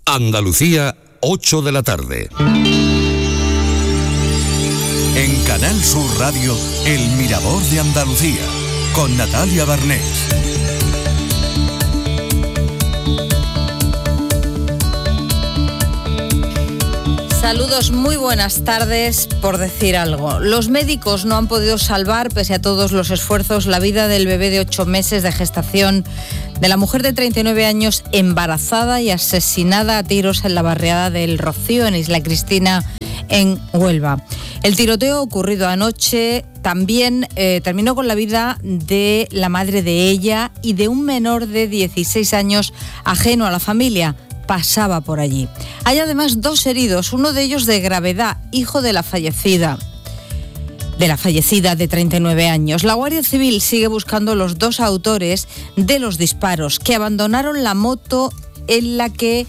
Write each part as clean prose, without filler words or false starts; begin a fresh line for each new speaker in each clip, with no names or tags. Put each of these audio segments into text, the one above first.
Andalucía, 8 de la tarde.
En Canal Sur Radio, El Mirador de Andalucía, con Natalia Barnés.
Saludos, muy buenas tardes. Por decir algo, los médicos no han podido salvar, pese a todos los esfuerzos, la vida del bebé de 8 meses de gestación de la mujer de 39 años embarazada y asesinada a tiros en la barriada del Rocío, en Isla Cristina, en Huelva. El tiroteo ocurrido anoche también terminó con la vida de la madre de ella y de un menor de 16 años ajeno a la familia. Pasaba por allí. Hay además 2 heridos, uno de ellos de gravedad, hijo de la fallecida de 39 años. La Guardia Civil sigue buscando los 2 autores de los disparos que abandonaron la moto en la que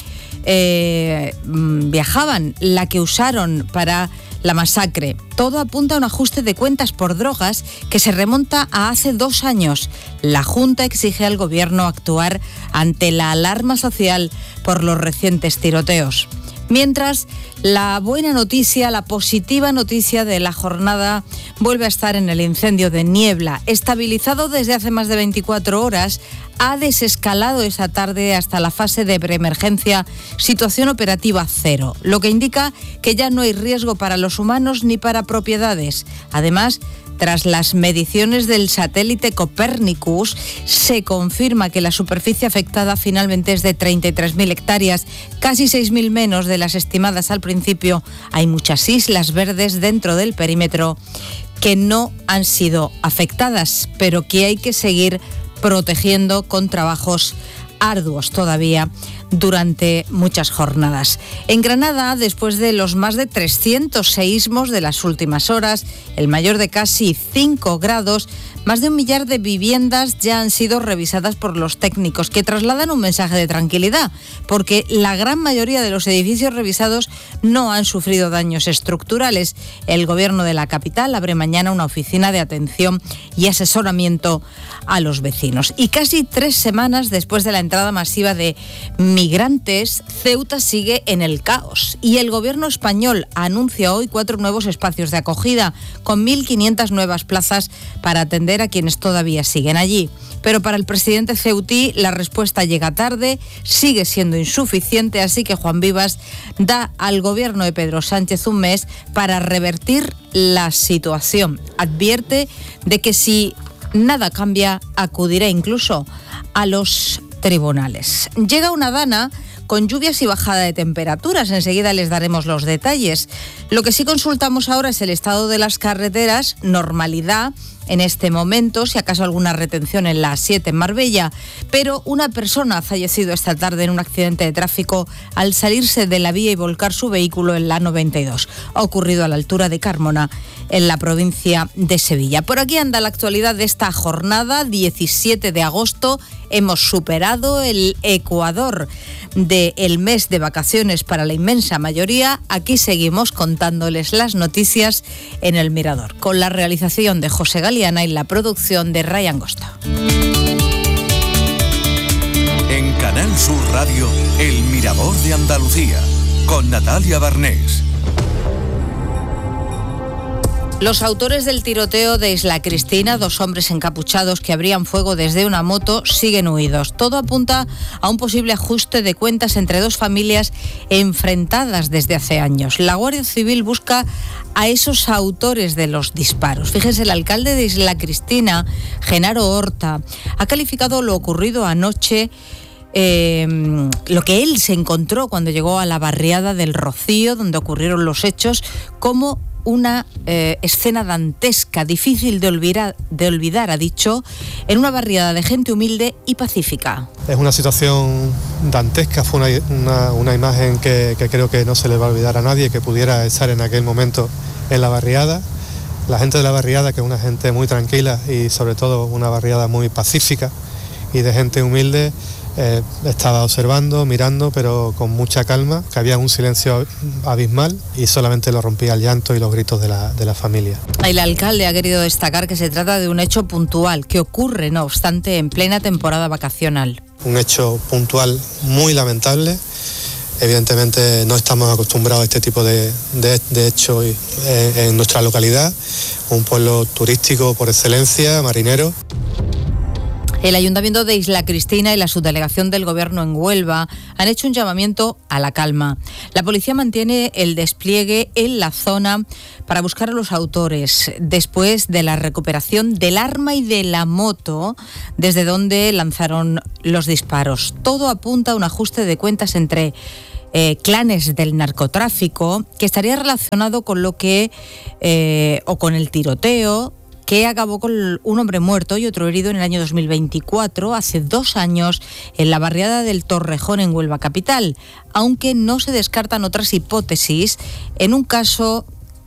viajaban, la que usaron para la masacre. Todo apunta a un ajuste de cuentas por drogas que se remonta a hace 2 años. La Junta exige al Gobierno actuar ante la alarma social por los recientes tiroteos. Mientras, la buena noticia, la positiva noticia de la jornada vuelve a estar en el incendio de Niebla. Estabilizado desde hace más de 24 horas, ha desescalado esa tarde hasta la fase de preemergencia, situación operativa 0, lo que indica que ya no hay riesgo para los humanos ni para propiedades. Además, tras las mediciones del satélite Copernicus, se confirma que la superficie afectada finalmente es de 33.000 hectáreas, casi 6.000 menos de las estimadas al principio. Hay muchas islas verdes dentro del perímetro que no han sido afectadas, pero que hay que seguir protegiendo con trabajos arduos todavía durante muchas jornadas. En Granada, después de los más de 300 seísmos de las últimas horas, el mayor de casi 5 grados, más de 1 millar de viviendas ya han sido revisadas por los técnicos, que trasladan un mensaje de tranquilidad, porque la gran mayoría de los edificios revisados no han sufrido daños estructurales. El Gobierno de la capital abre mañana una oficina de atención y asesoramiento a los vecinos. Y casi 3 semanas después de la entrada masiva de migrantes, Ceuta sigue en el caos y el Gobierno español anuncia hoy 4 nuevos espacios de acogida con 1.500 nuevas plazas para atender a quienes todavía siguen allí. Pero para el presidente ceutí la respuesta llega tarde, sigue siendo insuficiente, así que Juan Vivas da al Gobierno de Pedro Sánchez un mes para revertir la situación. Advierte de que si nada cambia, acudirá incluso a los tribunales. Llega una dana con lluvias y bajada de temperaturas. Enseguida les daremos los detalles. Lo que sí consultamos ahora es el estado de las carreteras, normalidad en este momento, si acaso alguna retención en la A7 en Marbella, pero una persona ha fallecido esta tarde en un accidente de tráfico al salirse de la vía y volcar su vehículo en la A92. Ha ocurrido a la altura de Carmona, en la provincia de Sevilla. Por aquí anda la actualidad de esta jornada, 17 de agosto. Hemos superado el ecuador del mes de vacaciones para la inmensa mayoría. Aquí seguimos contándoles las noticias en El Mirador, con la realización de José Galiana y la producción de Ray Angosta.
En Canal Sur Radio, El Mirador de Andalucía, con Natalia Barnés.
Los autores del tiroteo de Isla Cristina, 2 hombres encapuchados que abrían fuego desde una moto, siguen huidos. Todo apunta a un posible ajuste de cuentas entre 2 familias enfrentadas desde hace años. La Guardia Civil busca a esos autores de los disparos. Fíjense, el alcalde de Isla Cristina, Genaro Horta, ha calificado lo ocurrido anoche, lo que él se encontró cuando llegó a la barriada del Rocío, donde ocurrieron los hechos, como una escena dantesca, difícil de olvidar, ha dicho, en una barriada de gente humilde y pacífica.
Es una situación dantesca, fue una imagen que creo que no se le va a olvidar a nadie que pudiera estar en aquel momento en la barriada. La gente de la barriada, que es una gente muy tranquila y sobre todo una barriada muy pacífica y de gente humilde, estaba observando, mirando, pero con mucha calma, que había un silencio abismal y solamente lo rompía el llanto y los gritos de la familia.
El alcalde ha querido destacar que se trata de un hecho puntual, que ocurre, no obstante, en plena temporada vacacional.
Un hecho puntual muy lamentable, Evidentemente no estamos acostumbrados a este tipo de hechos en nuestra localidad, un pueblo turístico por excelencia, marinero.
El Ayuntamiento de Isla Cristina y la subdelegación del Gobierno en Huelva han hecho un llamamiento a la calma. La policía mantiene el despliegue en la zona para buscar a los autores después de la recuperación del arma y de la moto desde donde lanzaron los disparos. Todo apunta a un ajuste de cuentas entre clanes del narcotráfico que estaría relacionado con lo que o con el tiroteo que acabó con un hombre muerto y otro herido en el año 2024, hace 2 años, en la barriada del Torrejón, en Huelva capital, aunque no se descartan otras hipótesis en un caso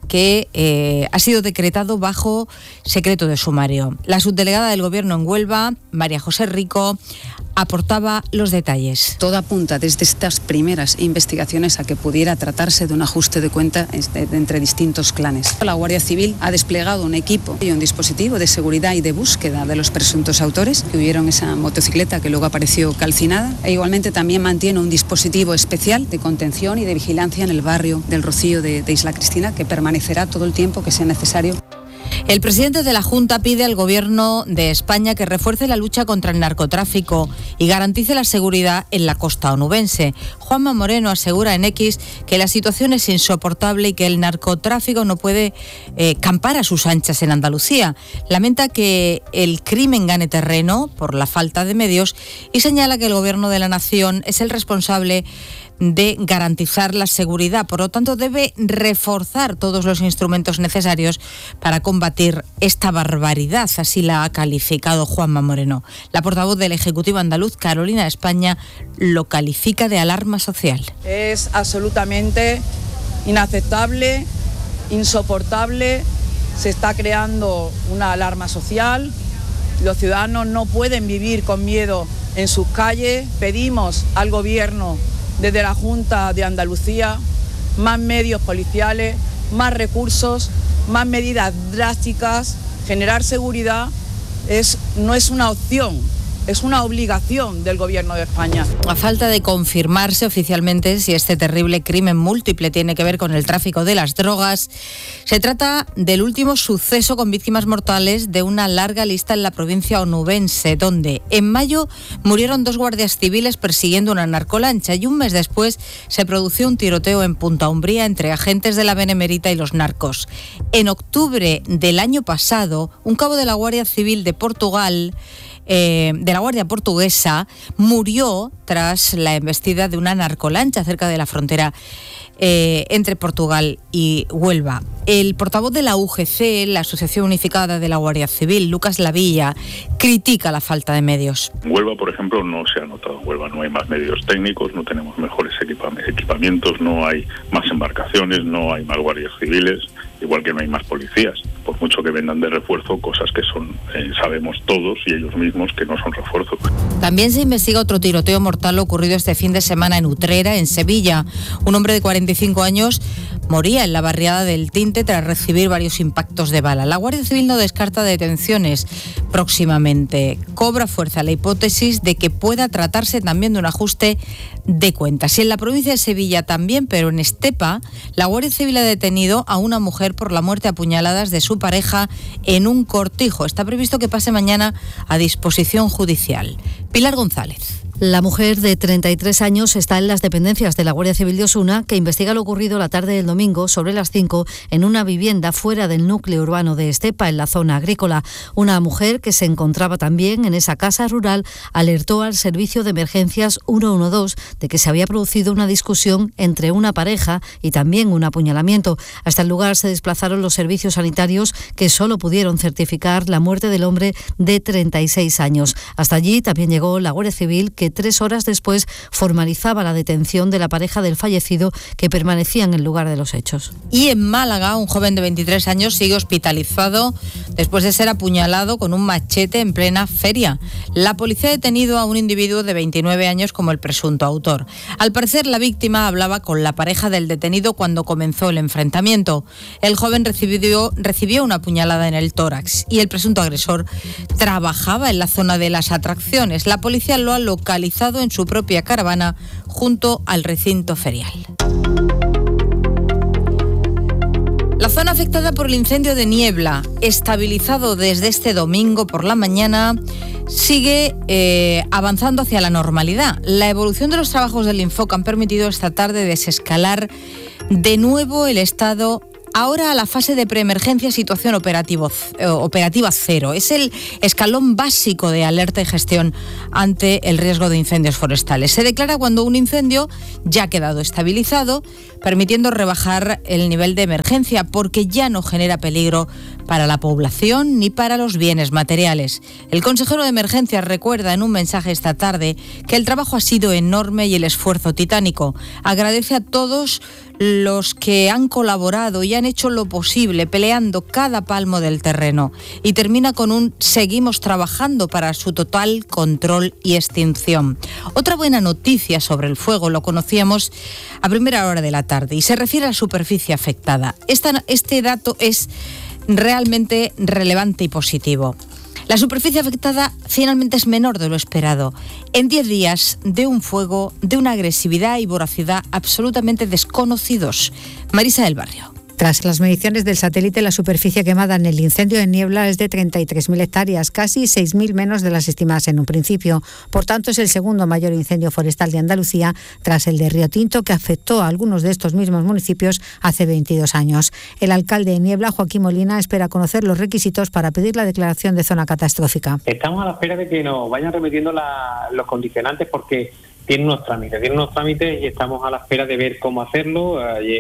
que ha sido decretado bajo secreto de sumario. La subdelegada del Gobierno en Huelva, María José Rico, aportaba los detalles.
Todo apunta desde estas primeras investigaciones a que pudiera tratarse de un ajuste de cuenta entre distintos clanes. La Guardia Civil ha desplegado un equipo y un dispositivo de seguridad y de búsqueda de los presuntos autores que huyeron esa motocicleta que luego apareció calcinada. E igualmente también mantiene un dispositivo especial de contención y de vigilancia en el barrio del Rocío de Isla Cristina, que permanecerá todo el tiempo que sea necesario.
El presidente de la Junta pide al Gobierno de España que refuerce la lucha contra el narcotráfico y garantice la seguridad en la costa onubense. Juanma Moreno asegura en X que la situación es insoportable y que el narcotráfico no puede campar a sus anchas en Andalucía. Lamenta que el crimen gane terreno por la falta de medios y señala que el Gobierno de la Nación es el responsable de garantizar la seguridad. Por lo tanto, debe reforzar todos los instrumentos necesarios para combatir esta barbaridad, así la ha calificado Juanma Moreno. La portavoz del Ejecutivo andaluz, Carolina España, lo califica de alarma social.
Es absolutamente inaceptable, insoportable, se está creando una alarma social, los ciudadanos no pueden vivir con miedo en sus calles. Pedimos al Gobierno desde la Junta de Andalucía más medios policiales, más recursos, más medidas drásticas. Generar seguridad no es una opción, es una obligación del Gobierno de España.
A falta de confirmarse oficialmente si este terrible crimen múltiple tiene que ver con el tráfico de las drogas, se trata del último suceso con víctimas mortales de una larga lista en la provincia onubense, donde en mayo murieron 2 guardias civiles persiguiendo una narcolancha y un mes después se produjo un tiroteo en Punta Umbría entre agentes de la Benemérita y los narcos. En octubre del año pasado, un cabo de la Guardia Civil de Portugal, de la Guardia Portuguesa, murió tras la embestida de una narcolancha cerca de la frontera entre Portugal y Huelva. El portavoz de la UGC, la Asociación Unificada de la Guardia Civil, Lucas Lavilla, critica la falta de medios.
En Huelva, por ejemplo, no se ha notado. En Huelva no hay más medios técnicos, no tenemos mejores equipamientos, no hay más embarcaciones, no hay más guardias civiles, igual que no hay más policías. Por mucho que vendan de refuerzo, cosas que son sabemos todos y ellos mismos que no son refuerzo.
También se investiga otro tiroteo mortal ocurrido este fin de semana en Utrera, en Sevilla. Un hombre de 45 años moría en la barriada del Tinte tras recibir varios impactos de bala. La Guardia Civil no descarta detenciones próximamente. Cobra fuerza la hipótesis de que pueda tratarse también de un ajuste de cuentas. Y en la provincia de Sevilla también, pero en Estepa, la Guardia Civil ha detenido a una mujer por la muerte a puñaladas de su pareja en un cortijo. Está previsto que pase mañana a disposición judicial. Pilar González.
La mujer de 33 años está en las dependencias de la Guardia Civil de Osuna, que investiga lo ocurrido la tarde del domingo sobre las 5 en una vivienda fuera del núcleo urbano de Estepa, en la zona agrícola. Una mujer que se encontraba también en esa casa rural alertó al servicio de emergencias 112 de que se había producido una discusión entre una pareja y también un apuñalamiento. Hasta el lugar se desplazaron los servicios sanitarios, que solo pudieron certificar la muerte del hombre de 36 años. Hasta allí también llegó la Guardia Civil, que 3 horas después formalizaba la detención de la pareja del fallecido, que permanecía en el lugar de los hechos.
Y en Málaga, un joven de 23 años sigue hospitalizado después de ser apuñalado con un machete en plena feria. La policía ha detenido a un individuo de 29 años como el presunto autor. Al parecer, la víctima hablaba con la pareja del detenido cuando comenzó el enfrentamiento. El joven recibió una puñalada en el tórax y el presunto agresor trabajaba en la zona de las atracciones. La policía lo ha localizado localizado en su propia caravana junto al recinto ferial. La zona afectada por el incendio de Niebla, estabilizado desde este domingo por la mañana, sigue avanzando hacia la normalidad. La evolución de los trabajos del Infoca han permitido esta tarde desescalar de nuevo el estado, ahora a la fase de preemergencia, situación operativa cero. Es el escalón básico de alerta y gestión ante el riesgo de incendios forestales. Se declara cuando un incendio ya ha quedado estabilizado, permitiendo rebajar el nivel de emergencia porque ya no genera peligro para la población ni para los bienes materiales. El consejero de Emergencias recuerda en un mensaje esta tarde que el trabajo ha sido enorme y el esfuerzo titánico. Agradece a todos los que han colaborado y han hecho lo posible, peleando cada palmo del terreno. Y termina con un seguimos trabajando para su total control y extinción. Otra buena noticia sobre el fuego lo conocíamos a primera hora de la tarde y se refiere a la superficie afectada. Este dato es realmente relevante y positivo. La superficie afectada finalmente es menor de lo esperado. En 10 días de un fuego de una agresividad y voracidad absolutamente desconocidos. Marisa del Barrio.
Tras las mediciones del satélite, la superficie quemada en el incendio de Niebla es de 33.000 hectáreas, casi 6.000 menos de las estimadas en un principio. Por tanto, es el segundo mayor incendio forestal de Andalucía, tras el de Río Tinto, que afectó a algunos de estos mismos municipios hace 22 años. El alcalde de Niebla, Joaquín Molina, espera conocer los requisitos para pedir la declaración de zona catastrófica.
Estamos a la espera de que nos vayan remitiendo los condicionantes porque tienen unos trámites y estamos a la espera de ver cómo hacerlo.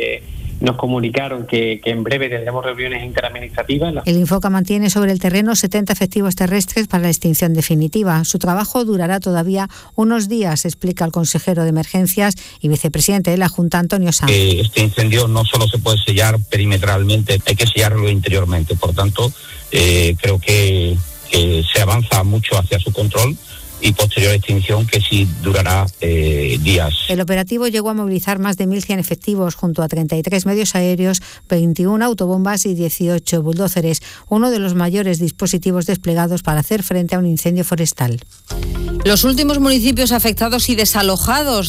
Nos comunicaron que en breve tendremos reuniones interadministrativas.
El Infoca mantiene sobre el terreno 70 efectivos terrestres para la extinción definitiva. Su trabajo durará todavía unos días, explica el consejero de Emergencias y vicepresidente de la Junta, Antonio Sanz.
Este incendio no solo se puede sellar perimetralmente, hay que sellarlo interiormente. Por tanto, creo que se avanza mucho hacia su control y posterior extinción que sí durará días.
El operativo llegó a movilizar más de 1.100 efectivos junto a 33 medios aéreos, 21 autobombas y 18 bulldózeres, uno de los mayores dispositivos desplegados para hacer frente a un incendio forestal.
Los últimos municipios afectados y desalojados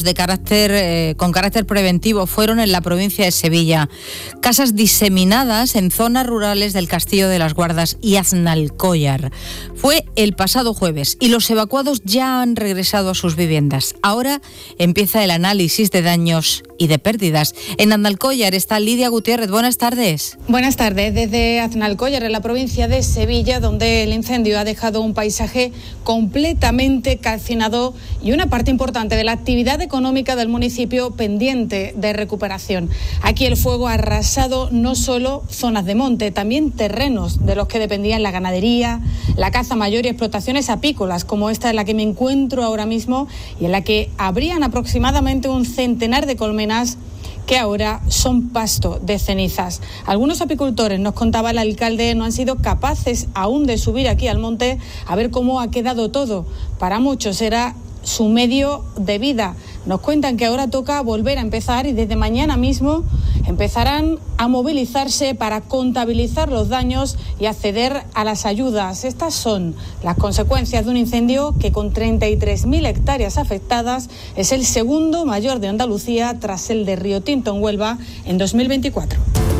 con carácter preventivo fueron en la provincia de Sevilla. Casas diseminadas en zonas rurales del Castillo de las Guardas y Aznalcóllar. Fue el pasado jueves y los evacuados ya han regresado a sus viviendas. Ahora empieza el análisis de daños y de pérdidas. En Aznalcóllar está Lidia Gutiérrez. Buenas tardes.
Buenas tardes. Desde Aznalcóllar, en la provincia de Sevilla, donde el incendio ha dejado un paisaje completamente calcinado y una parte importante de la actividad económica del municipio pendiente de recuperación. Aquí el fuego ha arrasado no solo zonas de monte, también terrenos de los que dependían la ganadería, la caza mayor y explotaciones apícolas, como esta en la que me encuentro ahora mismo y en la que habrían aproximadamente un centenar de colmenas que ahora son pasto de cenizas. Algunos apicultores, nos contaba el alcalde, no han sido capaces aún de subir aquí al monte a ver cómo ha quedado todo. Para muchos era su medio de vida. Nos cuentan que ahora toca volver a empezar y desde mañana mismo empezarán a movilizarse para contabilizar los daños y acceder a las ayudas. Estas son las consecuencias de un incendio que con 33.000 hectáreas afectadas es el segundo mayor de Andalucía tras el de Río Tinto en Huelva en 2024.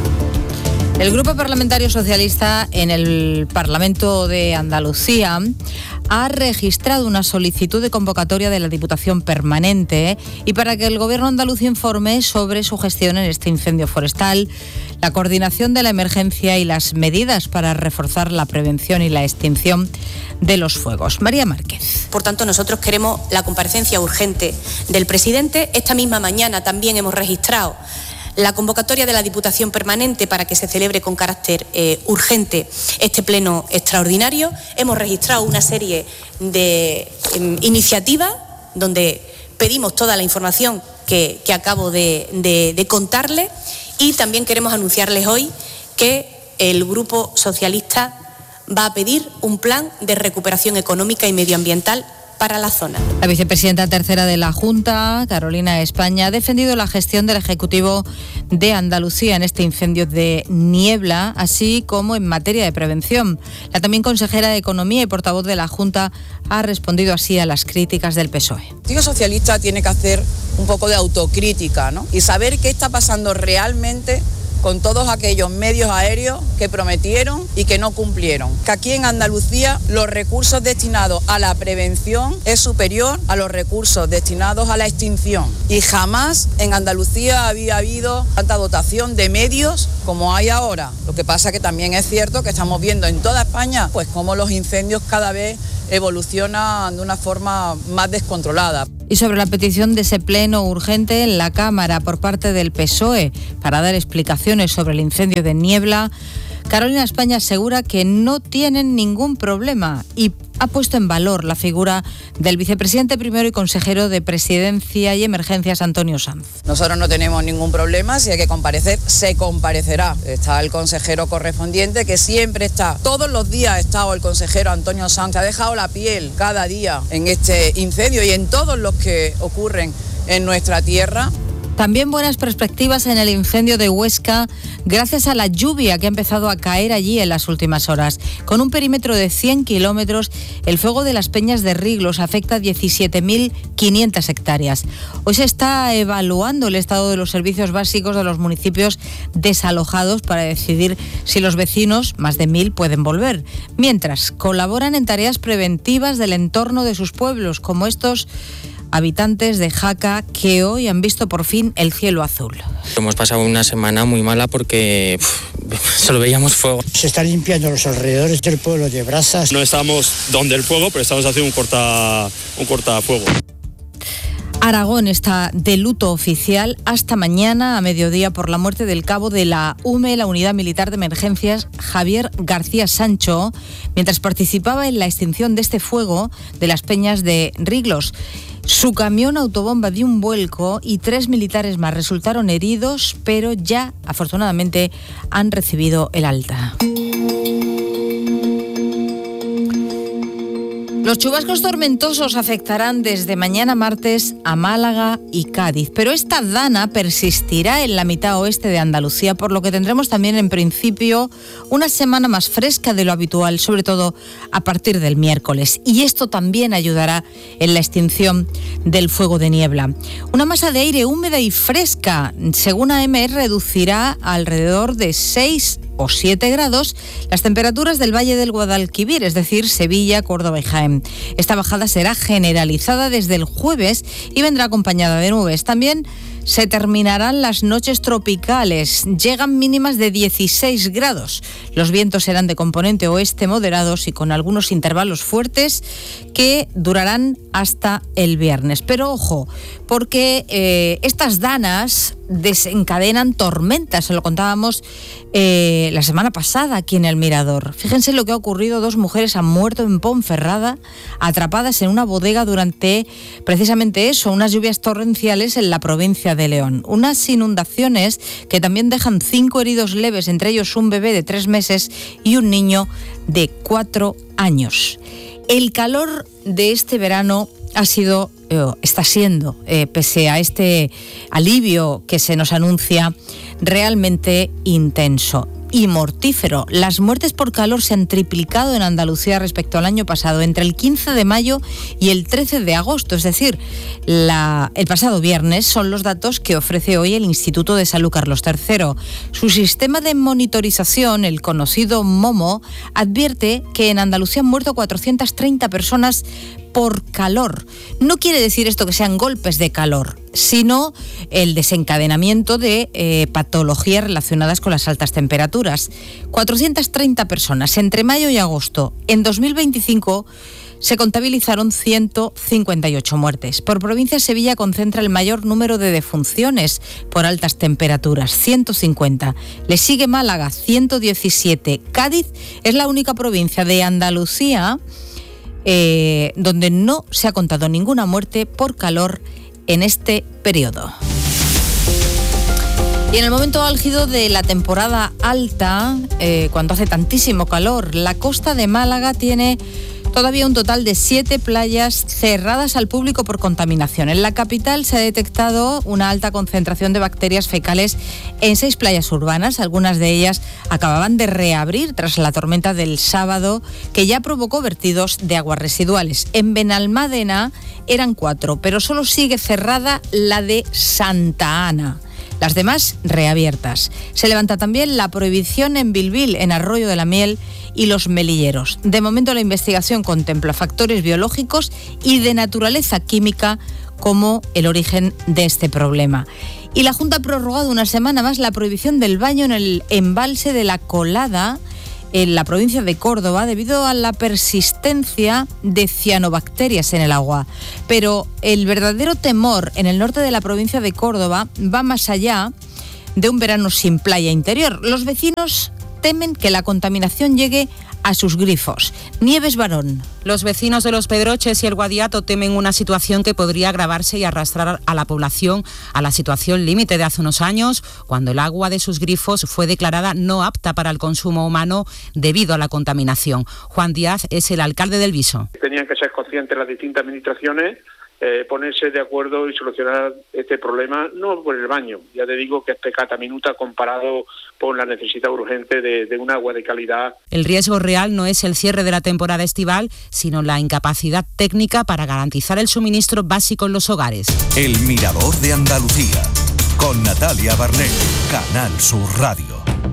El Grupo Parlamentario Socialista en el Parlamento de Andalucía ha registrado una solicitud de convocatoria de la Diputación Permanente y para que el Gobierno andaluz informe sobre su gestión en este incendio forestal, la coordinación de la emergencia y las medidas para reforzar la prevención y la extinción de los fuegos. María Márquez.
Por tanto, nosotros queremos la comparecencia urgente del presidente. Esta misma mañana también hemos registrado la convocatoria de la Diputación Permanente para que se celebre con carácter urgente este pleno extraordinario. Hemos registrado una serie de iniciativas donde pedimos toda la información que acabo de contarles y también queremos anunciarles hoy que el Grupo Socialista va a pedir un plan de recuperación económica y medioambiental para la zona.
La vicepresidenta tercera de la Junta, Carolina España, ha defendido la gestión del Ejecutivo de Andalucía en este incendio de Niebla, así como en materia de prevención. La también consejera de Economía y portavoz de la Junta ha respondido así a las críticas del PSOE.
El Partido Socialista tiene que hacer un poco de autocrítica, ¿no? Y saber qué está pasando realmente con todos aquellos medios aéreos que prometieron y que no cumplieron. Que aquí en Andalucía los recursos destinados a la prevención es superior a los recursos destinados a la extinción. Y jamás en Andalucía había habido tanta dotación de medios como hay ahora. Lo que pasa que también es cierto que estamos viendo en toda España pues cómo los incendios cada vez evolucionan de una forma más descontrolada.
Y sobre la petición de ese pleno urgente en la Cámara por parte del PSOE para dar explicaciones sobre el incendio de Niebla, Carolina España asegura que no tienen ningún problema y ha puesto en valor la figura del vicepresidente primero y consejero de Presidencia y Emergencias, Antonio Sanz.
Nosotros no tenemos ningún problema, si hay que comparecer, se comparecerá. Está el consejero correspondiente que siempre está, todos los días ha estado el consejero Antonio Sanz, ha dejado la piel cada día en este incendio y en todos los que ocurren en nuestra tierra.
También buenas perspectivas en el incendio de Huesca gracias a la lluvia que ha empezado a caer allí en las últimas horas. Con un perímetro de 100 kilómetros, el fuego de las Peñas de Riglos afecta a 17.500 hectáreas. Hoy se está evaluando el estado de los servicios básicos de los municipios desalojados para decidir si los vecinos, más de 1.000, pueden volver. Mientras, colaboran en tareas preventivas del entorno de sus pueblos, como estos habitantes de Jaca que hoy han visto por fin el cielo azul.
Hemos pasado una semana muy mala porque solo veíamos fuego.
Se están limpiando los alrededores del pueblo de brasas.
No estamos donde el fuego, pero estamos haciendo un cortafuego.
Aragón está de luto oficial hasta mañana a mediodía por la muerte del cabo de la UME, la Unidad Militar de Emergencias, Javier García Sancho, mientras participaba en la extinción de este fuego de las Peñas de Riglos. Su camión autobomba dio un vuelco y 3 militares más resultaron heridos, pero ya, afortunadamente, han recibido el alta. Los chubascos tormentosos afectarán desde mañana martes a Málaga y Cádiz, pero esta dana persistirá en la mitad oeste de Andalucía, por lo que tendremos también en principio una semana más fresca de lo habitual, sobre todo a partir del miércoles. Y esto también ayudará en la extinción del fuego de niebla. Una masa de aire húmeda y fresca, según AEMET, reducirá alrededor de 6 o 7 grados las temperaturas del Valle del Guadalquivir, es decir, Sevilla, Córdoba y Jaén. Esta bajada será generalizada desde el jueves y vendrá acompañada de nubes. También se terminarán las noches tropicales. Llegan mínimas de 16 grados. Los vientos serán de componente oeste moderados y con algunos intervalos fuertes que durarán hasta el viernes. Pero ojo, porque estas danas desencadenan tormentas. Se lo contábamos la semana pasada aquí en El Mirador. Fíjense lo que ha ocurrido. 2 mujeres han muerto en Ponferrada, atrapadas en una bodega durante precisamente eso, unas lluvias torrenciales en la provincia de León. Unas inundaciones que también dejan 5 heridos leves, entre ellos un bebé de 3 meses y un niño de 4 años. El calor de este verano está siendo, pese a este alivio que se nos anuncia, realmente intenso y mortífero. Las muertes por calor se han triplicado en Andalucía respecto al año pasado, entre el 15 de mayo y el 13 de agosto, es decir, el pasado viernes. Son los datos que ofrece hoy el Instituto de Salud Carlos III. Su sistema de monitorización, el conocido MOMO, advierte que en Andalucía han muerto 430 personas por calor. No quiere decir esto que sean golpes de calor, sino el desencadenamiento de patologías relacionadas con las altas temperaturas. 430 personas entre mayo y agosto. En 2025 se contabilizaron 158 muertes. Por provincia, Sevilla concentra el mayor número de defunciones por altas temperaturas, 150. Le sigue Málaga, 117. Cádiz es la única provincia de Andalucía donde no se ha contado ninguna muerte por calor en este periodo. Y en el momento álgido de la temporada alta, cuando hace tantísimo calor, la costa de Málaga tiene Todavía un total de 7 playas cerradas al público por contaminación. En la capital se ha detectado una alta concentración de bacterias fecales en 6 playas urbanas. Algunas de ellas acababan de reabrir tras la tormenta del sábado, que ya provocó vertidos de aguas residuales. En Benalmádena eran 4, pero solo sigue cerrada la de Santa Ana. Las demás reabiertas. Se levanta también la prohibición en Bilbil, en Arroyo de la Miel y Los Melilleros. De momento la investigación contempla factores biológicos y de naturaleza química como el origen de este problema. Y la Junta ha prorrogado una semana más la prohibición del baño en el embalse de La Colada, en la provincia de Córdoba, debido a la persistencia de cianobacterias en el agua. Pero el verdadero temor en el norte de la provincia de Córdoba va más allá de un verano sin playa interior. Los vecinos temen que la contaminación llegue a sus grifos. Nieves Barón.
Los vecinos de Los Pedroches y el Guadiato temen una situación que podría agravarse y arrastrar a la población a la situación límite de hace unos años, cuando el agua de sus grifos fue declarada no apta para el consumo humano debido a la contaminación. Juan Díaz es el alcalde del Viso.
Tenían que ser conscientes las distintas administraciones, ponerse de acuerdo y solucionar este problema, no por el baño, ya te digo que es peccata minuta comparado con la necesidad urgente de un agua de calidad.
El riesgo real no es el cierre de la temporada estival, sino la incapacidad técnica para garantizar el suministro básico en los hogares.
El Mirador de Andalucía, con Natalia Barnés, Canal Sur Radio.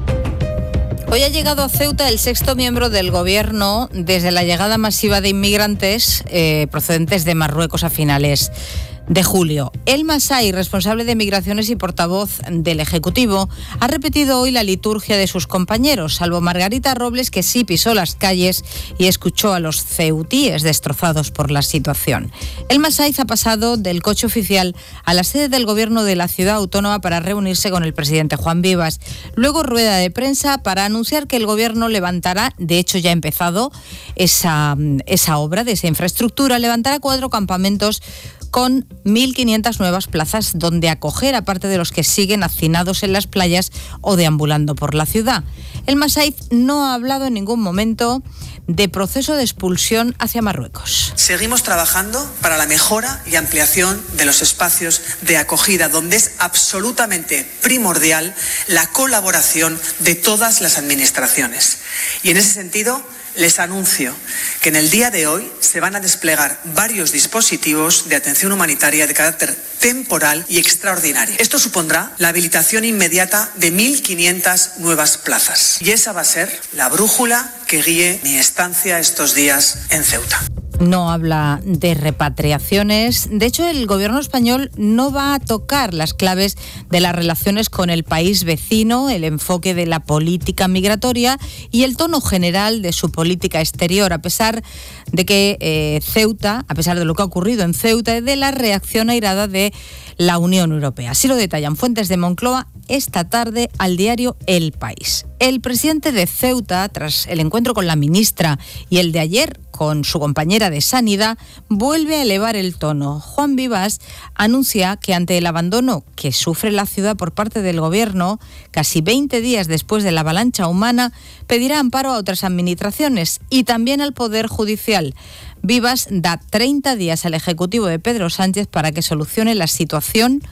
Hoy ha llegado a Ceuta el 6º miembro del Gobierno desde la llegada masiva de inmigrantes procedentes de Marruecos a finales de julio. El Masai, responsable de Migraciones y portavoz del Ejecutivo, ha repetido hoy la liturgia de sus compañeros, salvo Margarita Robles, que sí pisó las calles y escuchó a los ceutíes destrozados por la situación. El Masai ha pasado del coche oficial a la sede del Gobierno de la ciudad autónoma para reunirse con el presidente Juan Vivas. Luego rueda de prensa para anunciar que el Gobierno levantará, de hecho ya ha empezado esa obra de esa infraestructura, levantará 4 campamentos con 1.500 nuevas plazas donde acoger a parte de los que siguen hacinados en las playas o deambulando por la ciudad. El Masai no ha hablado en ningún momento de proceso de expulsión hacia Marruecos.
Seguimos trabajando para la mejora y ampliación de los espacios de acogida, donde es absolutamente primordial la colaboración de todas las administraciones. Y en ese sentido, les anuncio que en el día de hoy se van a desplegar varios dispositivos de atención humanitaria de carácter temporal y extraordinario. Esto supondrá la habilitación inmediata de 1.500 nuevas plazas. Y esa va a ser la brújula que guíe mi estancia estos días en Ceuta.
No habla de repatriaciones. De hecho, el Gobierno español no va a tocar las claves de las relaciones con el país vecino, el enfoque de la política migratoria y el tono general de su política exterior, a pesar de que Ceuta, a pesar de lo que ha ocurrido en Ceuta, de la reacción airada de la Unión Europea. Así lo detallan fuentes de Moncloa esta tarde al diario El País. El presidente de Ceuta, tras el encuentro con la ministra y el de ayer con su compañera de Sanidad, vuelve a elevar el tono. Juan Vivas anuncia que ante el abandono que sufre la ciudad por parte del Gobierno, casi 20 días después de la avalancha humana, pedirá amparo a otras administraciones y también al Poder Judicial. Vivas da 30 días al Ejecutivo de Pedro Sánchez para que solucione la situación.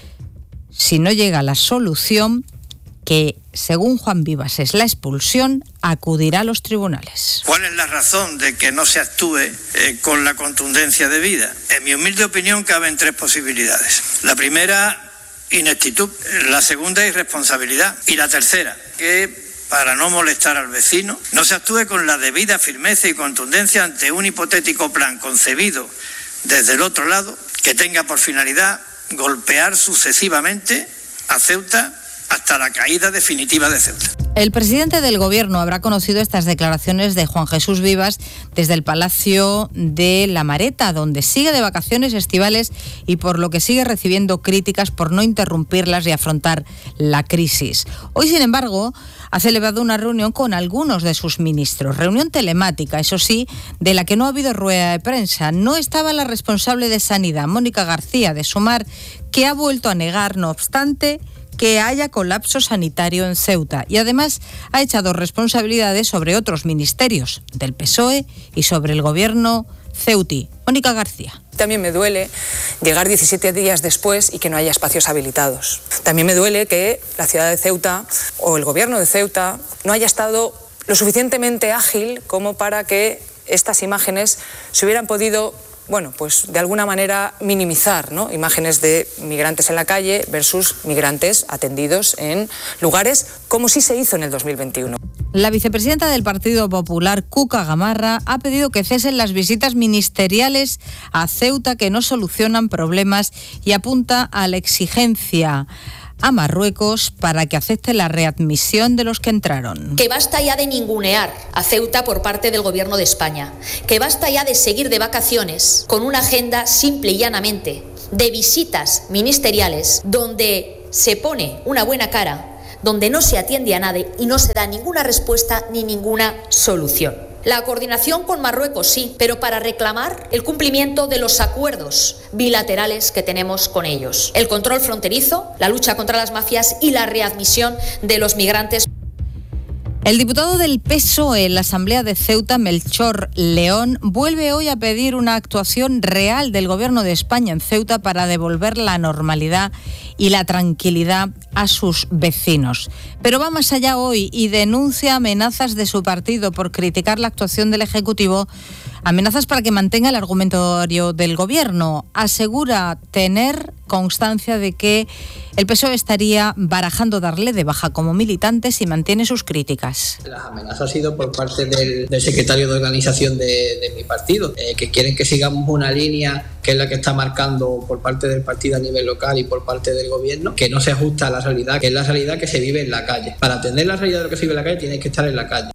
Si no llega a la solución, que según Juan Vivas es la expulsión, acudirá a los tribunales.
¿Cuál es la razón de que no se actúe con la contundencia debida? En mi humilde opinión caben 3 posibilidades. La primera, ineptitud. La segunda, irresponsabilidad. Y la tercera, que para no molestar al vecino, no se actúe con la debida firmeza y contundencia ante un hipotético plan concebido desde el otro lado que tenga por finalidad golpear sucesivamente a Ceuta hasta la caída definitiva de Ceuta.
El presidente del Gobierno habrá conocido estas declaraciones de Juan Jesús Vivas desde el Palacio de La Mareta, donde sigue de vacaciones estivales y por lo que sigue recibiendo críticas por no interrumpirlas y afrontar la crisis. Hoy, sin embargo, ha celebrado una reunión con algunos de sus ministros. Reunión telemática, eso sí, de la que no ha habido rueda de prensa. No estaba la responsable de Sanidad, Mónica García, de Sumar, que ha vuelto a negar, no obstante, que haya colapso sanitario en Ceuta y además ha echado responsabilidades sobre otros ministerios del PSOE y sobre el gobierno ceutí. Mónica García.
También me duele llegar 17 días después y que no haya espacios habilitados. También me duele que la ciudad de Ceuta o el gobierno de Ceuta no haya estado lo suficientemente ágil como para que estas imágenes se hubieran podido, pues de alguna manera minimizar, ¿no? Imágenes de migrantes en la calle versus migrantes atendidos en lugares como sí se hizo en el 2021.
La vicepresidenta del Partido Popular, Cuca Gamarra, ha pedido que cesen las visitas ministeriales a Ceuta que no solucionan problemas y apunta a la exigencia a Marruecos para que acepte la readmisión de los que entraron.
Que basta ya de ningunear a Ceuta por parte del Gobierno de España. Que basta ya de seguir de vacaciones con una agenda simple y llanamente de visitas ministeriales donde se pone una buena cara, donde no se atiende a nadie y no se da ninguna respuesta ni ninguna solución. La coordinación con Marruecos sí, pero para reclamar el cumplimiento de los acuerdos bilaterales que tenemos con ellos. El control fronterizo, la lucha contra las mafias y la readmisión de los migrantes.
El diputado del PSOE en la Asamblea de Ceuta, Melchor León, vuelve hoy a pedir una actuación real del Gobierno de España en Ceuta para devolver la normalidad y la tranquilidad a sus vecinos. Pero va más allá hoy y denuncia amenazas de su partido por criticar la actuación del Ejecutivo, amenazas para que mantenga el argumentario del Gobierno. Asegura tener constancia de que el PSOE estaría barajando darle de baja como militante si mantiene sus críticas.
Las amenazas han sido por parte del secretario de organización de mi partido, que quieren que sigamos una línea que es la que está marcando por parte del partido a nivel local y por parte del Gobierno, que no se ajusta a la realidad, que es la realidad que se vive en la calle. Para atender la realidad de lo que se vive en la calle tienes que estar en la calle.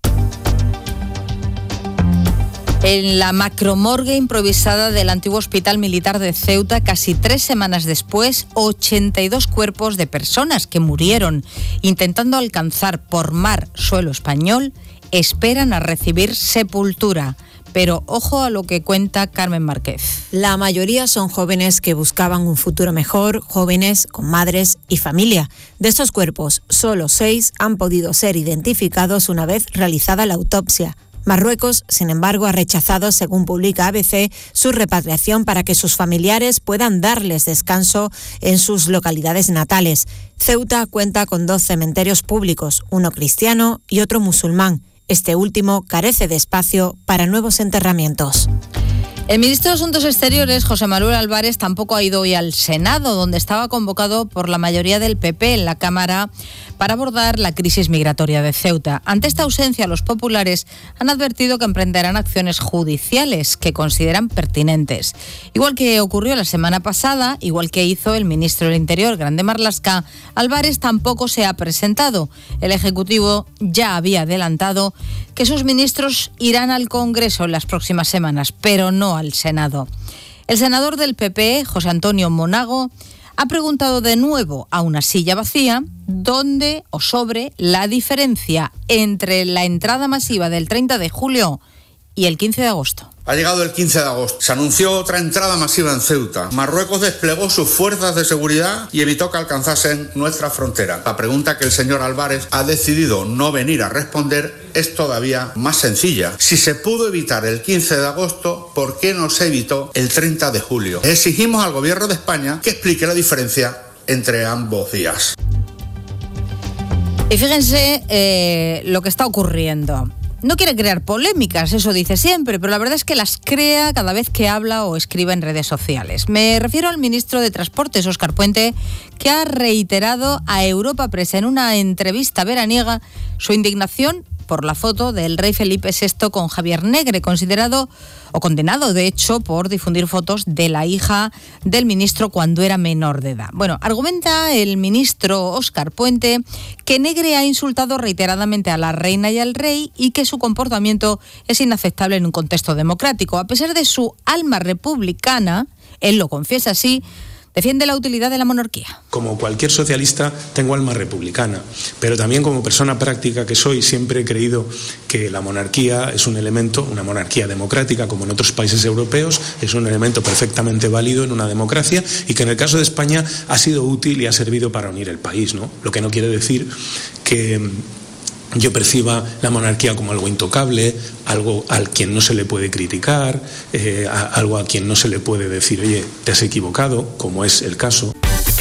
En la macromorgue improvisada del antiguo Hospital Militar de Ceuta, casi 3 semanas después, 82 cuerpos de personas que murieron intentando alcanzar por mar suelo español esperan a recibir sepultura. Pero ojo a lo que cuenta Carmen Márquez.
La mayoría son jóvenes que buscaban un futuro mejor, jóvenes con madres y familia. De estos cuerpos, solo 6 han podido ser identificados una vez realizada la autopsia. Marruecos, sin embargo, ha rechazado, según publica ABC, su repatriación para que sus familiares puedan darles descanso en sus localidades natales. Ceuta cuenta con 2 cementerios públicos, uno cristiano y otro musulmán. Este último carece de espacio para nuevos enterramientos.
El ministro de Asuntos Exteriores, José Manuel Álvarez, tampoco ha ido hoy al Senado, donde estaba convocado por la mayoría del PP en la Cámara para abordar la crisis migratoria de Ceuta. Ante esta ausencia, los populares han advertido que emprenderán acciones judiciales que consideran pertinentes. Igual que ocurrió la semana pasada, igual que hizo el ministro del Interior, Grande Marlaska, Álvarez tampoco se ha presentado. El Ejecutivo ya había adelantado que sus ministros irán al Congreso en las próximas semanas, pero no al Senado. El senador del PP, José Antonio Monago, ha preguntado de nuevo a una silla vacía dónde o sobre la diferencia entre la entrada masiva del 30 de julio y el 15 de agosto.
Ha llegado el 15 de agosto. Se anunció otra entrada masiva en Ceuta. Marruecos desplegó sus fuerzas de seguridad y evitó que alcanzasen nuestra frontera. La pregunta que el señor Álvarez ha decidido no venir a responder es todavía más sencilla. Si se pudo evitar el 15 de agosto, ¿por qué no se evitó el 30 de julio? Exigimos al Gobierno de España que explique la diferencia entre ambos días.
Y fíjense lo que está ocurriendo. No quiere crear polémicas, eso dice siempre, pero la verdad es que las crea cada vez que habla o escribe en redes sociales. Me refiero al ministro de Transportes, Óscar Puente, que ha reiterado a Europa Press en una entrevista veraniega su indignación por la foto del rey Felipe VI con Javier Negre, considerado o condenado, de hecho, por difundir fotos de la hija del ministro cuando era menor de edad. Bueno, argumenta el ministro Óscar Puente que Negre ha insultado reiteradamente a la reina y al rey y que su comportamiento es inaceptable en un contexto democrático. A pesar de su alma republicana, él lo confiesa así, defiende la utilidad de la monarquía.
Como cualquier socialista, tengo alma republicana, pero también como persona práctica que soy, siempre he creído que la monarquía es un elemento, una monarquía democrática, como en otros países europeos, es un elemento perfectamente válido en una democracia y que en el caso de España ha sido útil y ha servido para unir el país, ¿no? Lo que no quiere decir que yo perciba la monarquía como algo intocable, algo al quien no se le puede criticar, algo a quien no se le puede decir, oye, te has equivocado, como es el caso.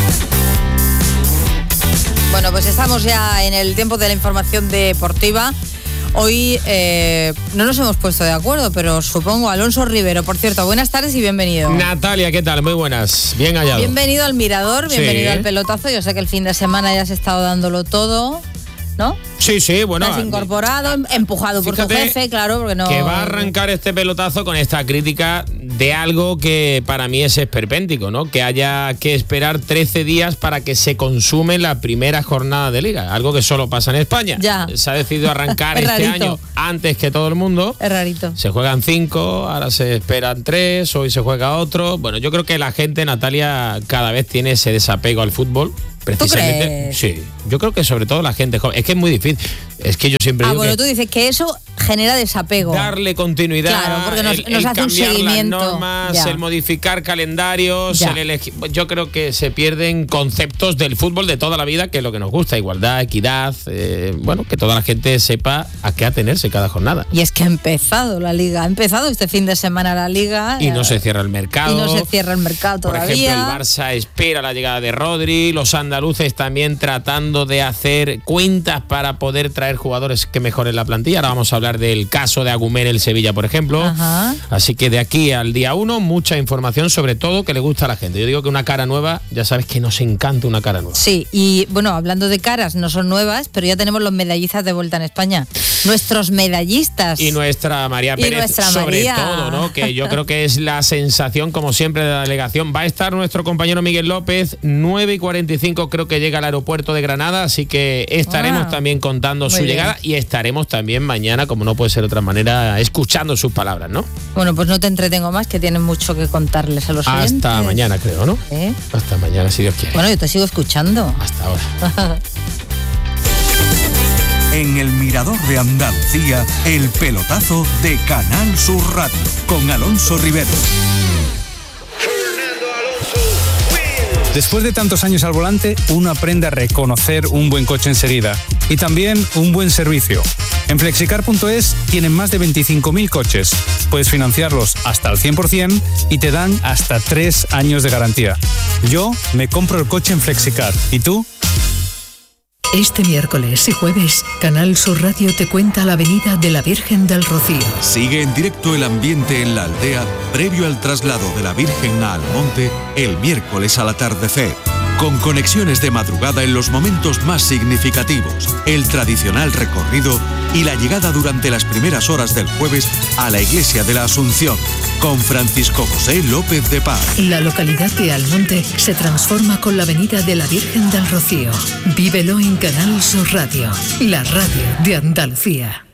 Bueno, pues estamos ya en el tiempo de la información deportiva. Hoy no nos hemos puesto de acuerdo, pero supongo Alonso Rivero. Por cierto, buenas tardes y bienvenido.
Natalia, ¿qué tal? Muy buenas, bien hallado.
Bienvenido al Mirador, bienvenido al pelotazo. Yo sé que el fin de semana ya has estado dándolo todo, ¿no?
Sí, bueno.
Has incorporado, empujado por tu jefe, claro, porque no...
Que va a arrancar este pelotazo con esta crítica de algo que para mí es esperpéntico, ¿no? Que haya que esperar 13 días para que se consume la primera jornada de Liga, algo que solo pasa en España.
Ya.
Se ha decidido arrancar este año antes que todo el mundo.
Es rarito.
Se juegan 5, ahora se esperan 3, hoy se juega otro. Bueno, yo creo que la gente, Natalia, cada vez tiene ese desapego al fútbol. Precisamente,
¿tú crees?
Sí, yo creo que sobre todo la gente joven. Es que es muy difícil. Es que yo siempre digo
bueno,
que
tú dices que eso genera desapego.
Darle continuidad,
claro, porque nos
el
hace un seguimiento.
las normas,
ya.
el modificar calendarios, el elegir. Yo creo que se pierden conceptos del fútbol de toda la vida, que es lo que nos gusta, igualdad, equidad, bueno, que toda la gente sepa a qué atenerse cada jornada.
Y es que ha empezado la Liga, ha empezado este fin de semana la Liga.
Y no se cierra el mercado.
Y no se cierra el mercado todavía.
Por ejemplo, el Barça espera la llegada de Rodri, los andaluces también tratando de hacer cuentas para poder traer jugadores que mejoren la plantilla. Ahora vamos a hablar del caso de Agumé en el Sevilla, por ejemplo.
Ajá.
Así que de aquí al día 1, mucha información, sobre todo que le gusta a la gente. Yo digo que una cara nueva, ya sabes que nos encanta una cara nueva.
Sí, y bueno, hablando de caras, no son nuevas, pero ya tenemos los medallistas de vuelta en España. Nuestros medallistas.
Y nuestra María Pérez, sobre todo, ¿no? Que yo creo que es la sensación, como siempre, de la delegación. Va a estar nuestro compañero Miguel López, 9:45 creo que llega al aeropuerto de Granada, así que estaremos también contando su llegada y estaremos también mañana, como no puede ser de otra manera, escuchando sus palabras, ¿no?
Bueno, pues no te entretengo más, que tienen mucho que contarles a los oyentes.
Hasta mañana, creo, ¿no? Hasta mañana, si Dios quiere.
Bueno, yo te sigo escuchando.
Hasta ahora.
En el Mirador de Andalucía, el pelotazo de Canal Sur Radio, con Alonso Rivero.
Después de tantos años al volante, uno aprende a reconocer un buen coche enseguida y también un buen servicio. En Flexicar.es tienen más de 25.000 coches. Puedes financiarlos hasta al 100% y te dan hasta 3 años de garantía. Yo me compro el coche en Flexicar. ¿Y tú?
Este miércoles y jueves, Canal Sur Radio te cuenta la Avenida de la Virgen del Rocío.
Sigue en directo el ambiente en la aldea previo al traslado de la Virgen a Almonte el miércoles al atardecer, con conexiones de madrugada en los momentos más significativos, el tradicional recorrido y la llegada durante las primeras horas del jueves a la Iglesia de la Asunción, con Francisco José López de Paz.
La localidad de Almonte se transforma con la Avenida de la Virgen del Rocío. Vívelo en Canal Sur Radio, la radio de Andalucía.